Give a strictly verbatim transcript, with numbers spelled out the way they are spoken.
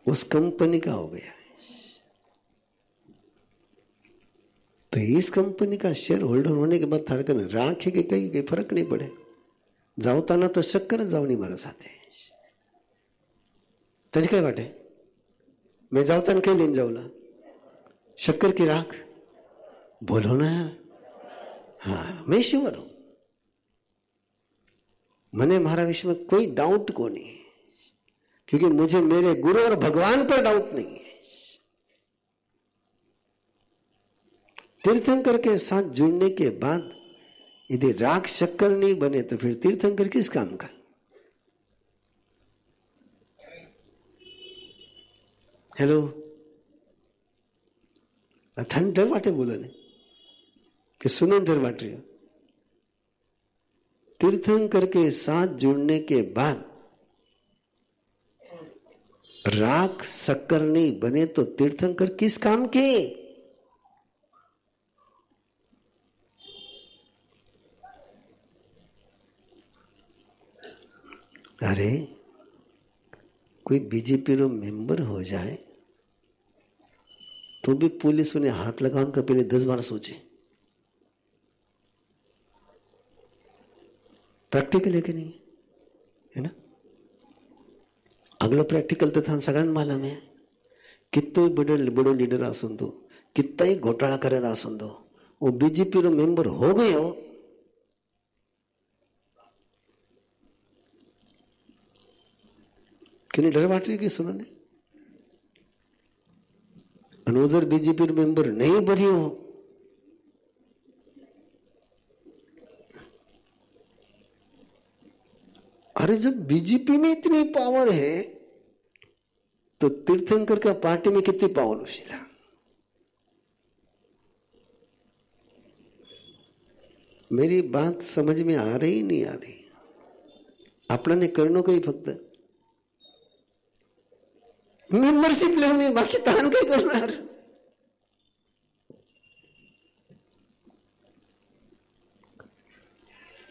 उस कंपनी का हो गया। तो इस कंपनी का शेयर होल्डर होने के बाद थारे कने राखे के कई कई फर्क नहीं पड़े। जावता ना तो शक्कर जाओ नहीं मारा साथे तरी कई वाटे मैं जावता ने कई लेने जाऊला शक्कर की राख बोलो ना यार। हाँ मैं श्योर हूं, मने मारा विषय में कोई डाउट को नहीं, क्योंकि मुझे मेरे गुरु और भगवान पर डाउट नहीं है। तीर्थंकर के साथ जुड़ने के बाद यदि राख शक्कर नहीं बने तो फिर तीर्थंकर किस काम का। हेलो ठंड डर वाटे बोलो ने कि सुनो डर वाट रही हो। तीर्थंकर के साथ जुड़ने के बाद राख शक्कर नहीं बने तो तीर्थंकर किस काम के। अरे कोई बीजेपी रो मेंबर हो जाए तो भी पुलिस उन्हें हाथ लगाने का पहले दस बार सोचे। प्रैक्टिकल है कि नहीं है ना। अगला प्रैक्टिकल तो था सगळ्यांना मालूम है। कितने बड़े बड़े लीडर आसन दो कितना ही घोटाला करे आसन दो वो बीजेपी रो मेंबर हो गए हो कि डर वाट रही कि सुनो ने अनोजर बीजेपी रो मेंबर नहीं बनियो हो अरे जब बीजेपी में इतनी पावर है तो तीर्थंकर का पार्टी में कितनी पावर होशीला। मेरी बात समझ में आ रही नहीं आ रही। आपने करनो कई फक्त मेंबरशिप लेवनी बाकी तान कई करणार।